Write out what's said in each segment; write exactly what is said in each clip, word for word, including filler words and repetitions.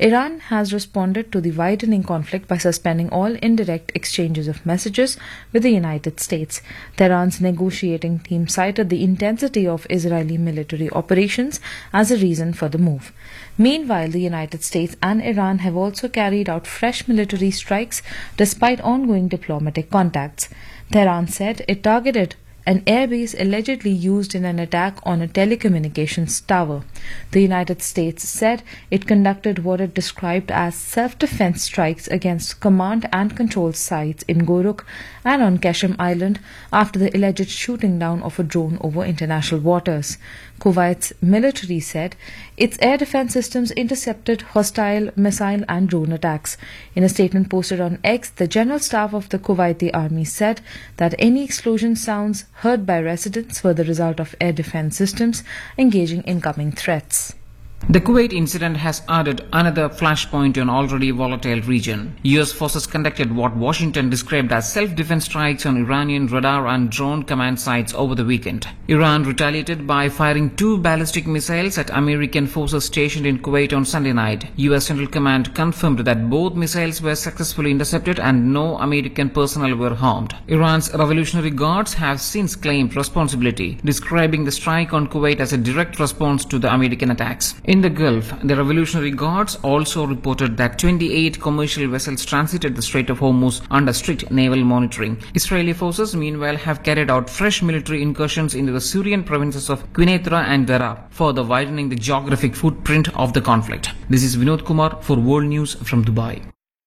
Iran has responded to the widening conflict by suspending all indirect exchanges of messages with the United States. Tehran's negotiating team cited the intensity of Israeli military operations as a reason for the move. Meanwhile, the United States and Iran have also carried out fresh military strikes despite ongoing diplomatic contacts. Tehran said it targeted an airbase allegedly used in an attack on a telecommunications tower. The United States said it conducted what it described as self-defense strikes against command and control sites in Goruk and on Qasem Island after the alleged shooting down of a drone over international waters. Kuwait's military said its air defense systems intercepted hostile missile and drone attacks. In a statement posted on X, the General Staff of the Kuwaiti Army said that any explosion sounds heard by residents were the result of air defense systems engaging incoming threats. The Kuwait incident has added another flashpoint to an already volatile region. U S forces conducted what Washington described as self-defense strikes on Iranian radar and drone command sites over the weekend. Iran retaliated by firing two ballistic missiles at American forces stationed in Kuwait on Sunday night. U S Central Command confirmed that both missiles were successfully intercepted and no American personnel were harmed. Iran's Revolutionary Guards have since claimed responsibility, describing the strike on Kuwait as a direct response to the American attacks. In the Gulf, the Revolutionary Guards also reported that twenty-eight commercial vessels transited the Strait of Hormuz under strict naval monitoring. Israeli forces, meanwhile, have carried out fresh military incursions into the Syrian provinces of Quneitra and Daraa, further widening the geographic footprint of the conflict. This is Vinod Kumar for World News from Dubai.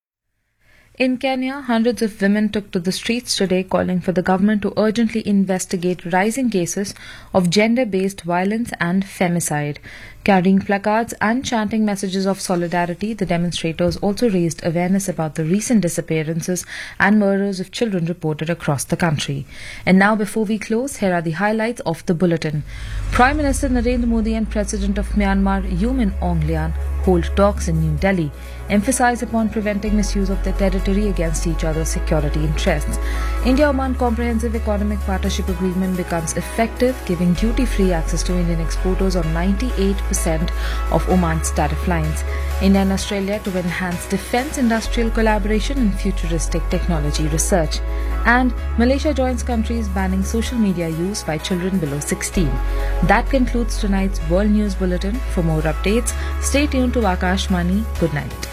In Kenya, hundreds of women took to the streets today calling for the government to urgently investigate rising cases of gender-based violence and femicide. Carrying placards and chanting messages of solidarity, the demonstrators also raised awareness about the recent disappearances and murders of children reported across the country. And now, before we close, here are the highlights of the bulletin. Prime Minister Narendra Modi and President of Myanmar, U Min Aung Hlaing, hold talks in New Delhi, emphasize upon preventing misuse of their territory against each other's security interests. India-Oman Comprehensive Economic Partnership Agreement becomes effective, giving duty-free access to Indian exporters on ninety-eight percent of Oman's tariff lines. India and Australia to enhance defence industrial collaboration and futuristic technology research. And Malaysia joins countries banning social media use by children below sixteen. That concludes tonight's World News Bulletin. For more updates, stay tuned to Akashvani. Good night.